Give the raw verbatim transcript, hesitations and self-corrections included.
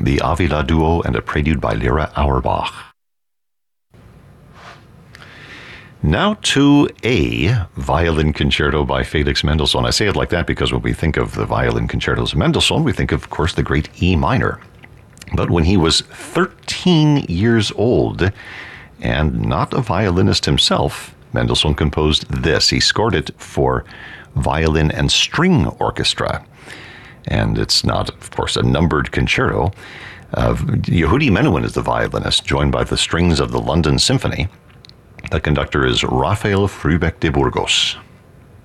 the Avila Duo, and a prelude by Lyra Auerbach. Now to a violin concerto by Felix Mendelssohn. I say it like that because when we think of the violin concertos of Mendelssohn, we think of, of course, the great E minor. But when he was thirteen years old, and not a violinist himself, Mendelssohn composed this. He scored it for violin and string orchestra. And it's not, of course, a numbered concerto. Uh, Yehudi Menuhin is the violinist, joined by the strings of the London Symphony. The conductor is Rafael Frühbeck de Burgos.